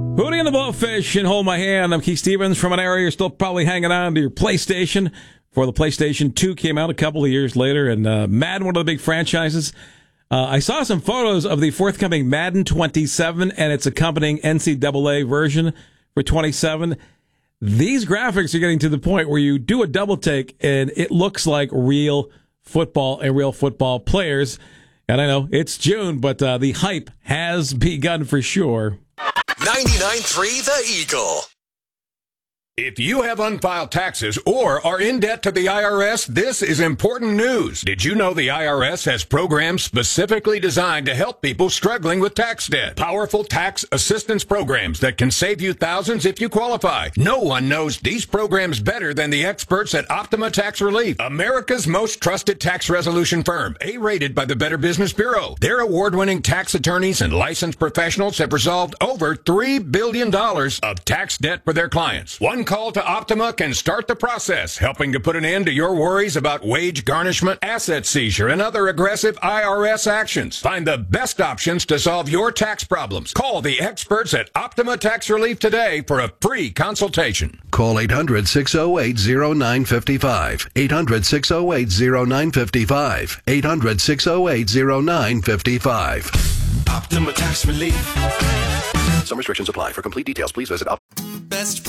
Hootie and the Blowfish and Hold My Hand. I'm Keith Stevens from an area you're still probably hanging on to your PlayStation before the PlayStation 2 came out a couple of years later. And Madden, one of the big franchises. I saw some photos of the forthcoming Madden 27 and its accompanying NCAA version for 27. These graphics are getting to the point where you do a double take and it looks like real football and real football players. And I know it's June, but the hype has begun for sure. 99.3 The Eagle. If you have unfiled taxes or are in debt to the IRS, this is important news. Did you know the IRS has programs specifically designed to help people struggling with tax debt? Powerful tax assistance programs that can save you thousands if you qualify. No one knows these programs better than the experts at Optima Tax Relief, America's most trusted tax resolution firm, A-rated by the Better Business Bureau. Their award-winning tax attorneys and licensed professionals have resolved over $3 billion of tax debt for their clients. One call to Optima can start the process, helping to put an end to your worries about wage garnishment, asset seizure, and other aggressive IRS actions. Find the best options to solve your tax problems. Call the experts at Optima Tax Relief today for a free consultation. Call 800-608-0955. 800-608-0955. 800-608-0955. Optima Tax Relief. Some restrictions apply. For complete details, please visit Best